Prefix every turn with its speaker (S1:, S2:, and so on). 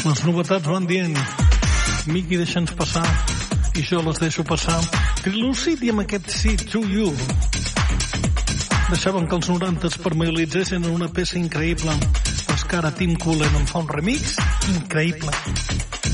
S1: Les novetats van dient: Miqui, deixa'ns passar, i jo les deixo passar. Trilucidi amb aquest See To You. Deixaven que els 90 es permeabilitzessin en una peça increïble. Però és que ara Tim Cullen en fa un remix increïble.